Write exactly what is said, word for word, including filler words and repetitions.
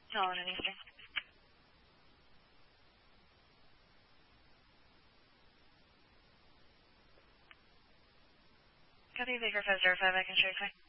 Calling in Eastern. Copy Baker five zero five, I can show you.